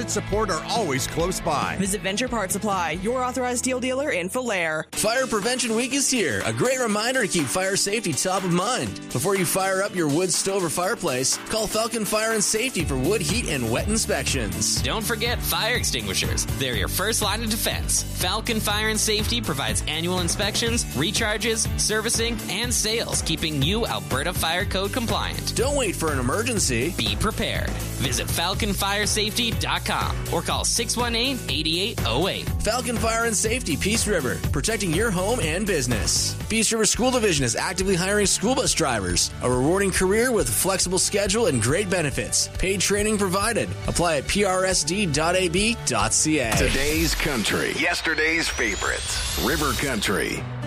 trusted support are always close by. Visit Venture Parts Supply, your authorized steel dealer in Falaire. Fire Prevention Week is here. A great reminder to keep fire safety top of mind. Before you fire up your wood stove or fireplace, call Falcon Fire and Safety for wood heat and wet inspections. Don't forget fire extinguishers. They're your first line of defense. Falcon Fire and Safety provides annual inspections, recharges, servicing, and sales, keeping you Alberta Fire Code compliant. Don't wait for an emergency. Be prepared. Visit FalconFireSafety.com or call 618-8808. Falcon Fire and Safety, Peace River, protecting your home and business. Peace River School Division is actively hiring school bus drivers. A rewarding career with a flexible schedule and great benefits. Paid training provided. Apply at prsd.ab.ca. Today's country, yesterday's favorites. River Country.